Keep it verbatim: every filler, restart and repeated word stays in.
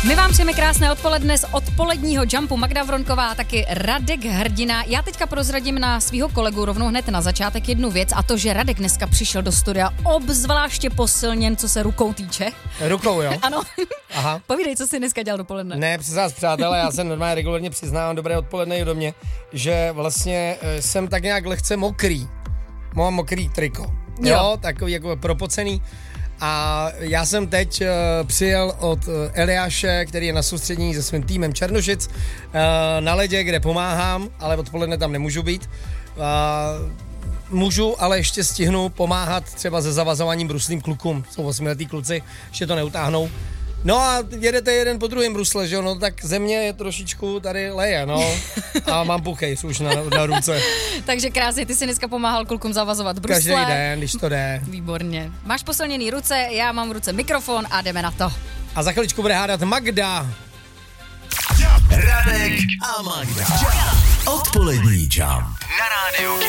My vám přejeme krásné odpoledne z odpoledního Jumpu. Magda Vronková a taky Radek Hrdina. Já teďka prozradím na svého kolegu rovnou hned na začátek jednu věc, a to, že Radek dneska přišel do studia obzvláště posilněn, co se rukou týče. Rukou, jo? Ano. Aha. Povídej, co jsi dneska dělal dopoledne. Ne, přes vás, přátelé, já jsem normálně regulárně přiznávám, dobré odpoledne i do mě, že vlastně jsem tak nějak lehce mokrý. Mám mokrý triko. Jo, jo takový jako propocený. A já jsem teď uh, přijel od uh, Eliáše, který je na soustředění se svým týmem Černošic uh, na ledě, kde pomáhám, ale odpoledne tam nemůžu být. Uh, můžu, ale ještě stihnu pomáhat třeba se zavazováním bruslým klukům. Jsou osmiletý kluci, ještě to neutáhnou. No a jedete jeden po druhém brusle, že jo, no tak země je trošičku tady leje, no. A mám puchejs už na, na ruce. Takže krásně, ty jsi dneska pomáhal klukům zavazovat brusle. Každý den, když to jde. Výborně. Máš posilněný ruce, já mám v ruce mikrofon a jdeme na to. A za chviličku bude hádat Magda. Radek a Magda. Odpolední Jump na rádiu